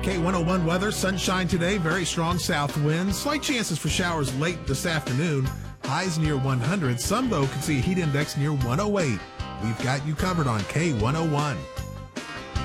K101 weather, sunshine today, very strong south winds, slight chances for showers late this afternoon, highs near 100. Some, though, could see a heat index near 108. We've got you covered on K101.